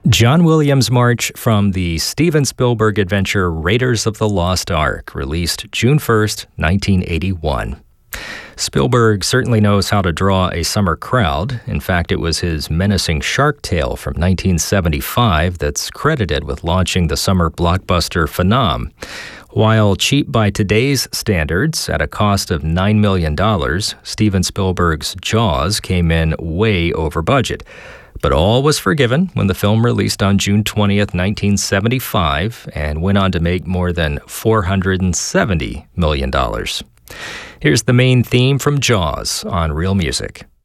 John Williams' March from the Steven Spielberg adventure Raiders of the Lost Ark, released June 1st, 1981. Spielberg certainly knows how to draw a summer crowd. In fact, it was his menacing shark tale from 1975 that's credited with launching the summer blockbuster Phenom. While cheap by today's standards, at a cost of $9 million, Steven Spielberg's Jaws came in way over budget. But all was forgiven when the film released on June 20th, 1975, and went on to make more than $470 million. Here's the main theme from Jaws on Real Music.